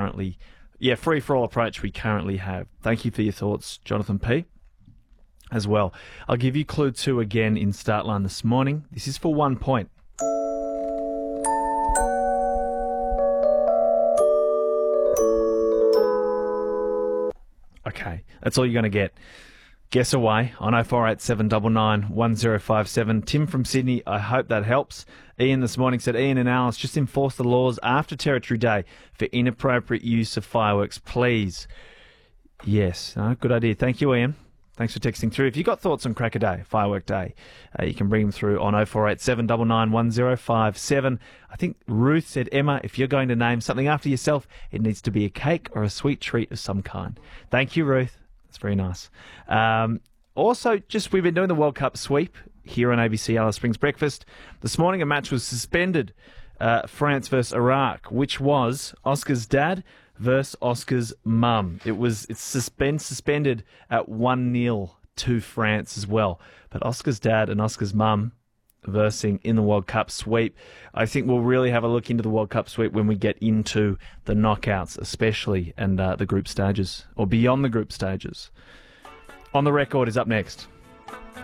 currently... free-for-all approach we currently have. Thank you for your thoughts, Jonathan P., as well. I'll give you clue 2 again in start line this morning. This is for 1 point. Okay, that's all you're going to get. Guess away on 0487 99 1057. Tim from Sydney, I hope that helps. Ian this morning said, Ian and Alice, just enforce the laws after Territory Day for inappropriate use of fireworks, please. Yes, good idea. Thank you, Ian. Thanks for texting through. If you've got thoughts on Cracker Day, Firework Day, you can bring them through on 0487 99 1057. I think Ruth said, Emma, if you're going to name something after yourself, it needs to be a cake or a sweet treat of some kind. Thank you, Ruth. That's very nice. Also, we've been doing the World Cup sweep here on ABC Alice Springs Breakfast. This morning a match was suspended, France versus Iraq, which was Oscar's dad versus Oscar's mum. It's been suspended at 1-0 to France as well. But Oscar's dad and Oscar's mum versing in the World Cup sweep. I think we'll really have a look into the World Cup sweep when we get into the knockouts, especially, and the group stages, or beyond the group stages. On the Record is up next.